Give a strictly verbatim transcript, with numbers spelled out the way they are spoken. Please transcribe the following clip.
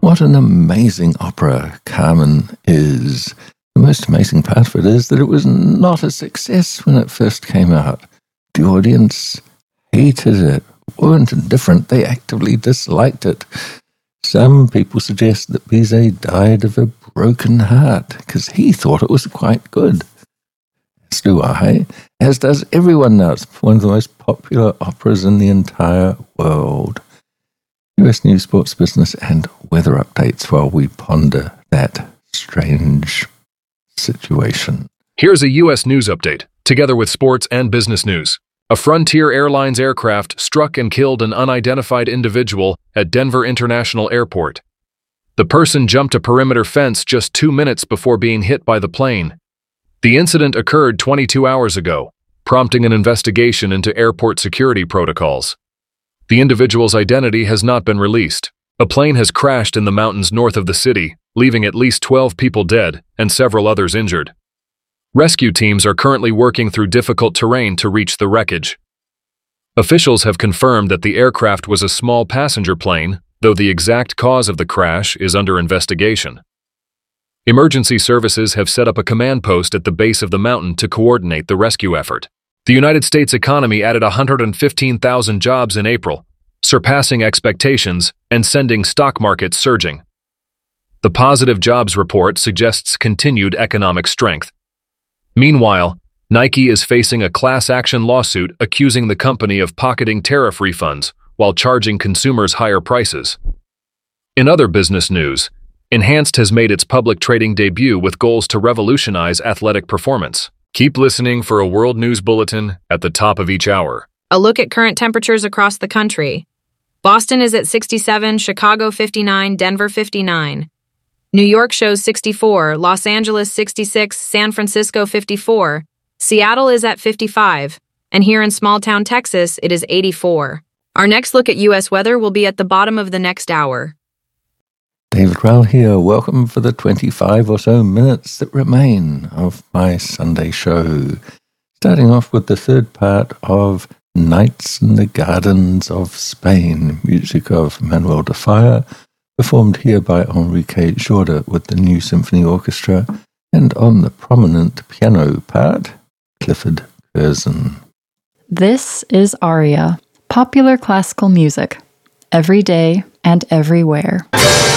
What an amazing opera Carmen is. The most amazing part of it is that it was not a success when it first came out. The audience hated it, weren't indifferent, they actively disliked it. Some people suggest that Bizet died of a broken heart because he thought it was quite good. As do I, as does everyone now. It's one of the most popular operas in the entire world. U S news, sports, business, and weather updates while we ponder that strange situation. Here's a U S news update, together with sports and business news. A Frontier Airlines aircraft struck and killed an unidentified individual at Denver International Airport. The person jumped a perimeter fence just two minutes before being hit by the plane. The incident occurred twenty-two hours ago, prompting an investigation into airport security protocols. The individual's identity has not been released. A plane has crashed in the mountains north of the city, leaving at least twelve people dead and several others injured. Rescue teams are currently working through difficult terrain to reach the wreckage. Officials have confirmed that the aircraft was a small passenger plane, though the exact cause of the crash is under investigation. Emergency services have set up a command post at the base of the mountain to coordinate the rescue effort. The United States economy added one hundred fifteen thousand jobs in April, surpassing expectations and sending stock markets surging. The positive jobs report suggests continued economic strength. Meanwhile, Nike is facing a class action lawsuit accusing the company of pocketing tariff refunds while charging consumers higher prices. In other business news, Enhanced has made its public trading debut with goals to revolutionize athletic performance. Keep listening for a world news bulletin at the top of each hour. A look at current temperatures across the country. Boston is at sixty-seven, Chicago fifty-nine, Denver fifty-nine. New York shows sixty-four, Los Angeles sixty-six, San Francisco fifty-four. Seattle is at fifty-five, and here in small-town Texas, it is eighty-four. Our next look at U S weather will be at the bottom of the next hour. David Rowell here. Welcome for the twenty-five or so minutes that remain of my Sunday show. Starting off with the third part of Nights in the Gardens of Spain, music of Manuel de Falla, performed here by Enrique Jorda with the New Symphony Orchestra, and on the prominent piano part, Clifford Curzon. This is Aria, popular classical music, every day and everywhere.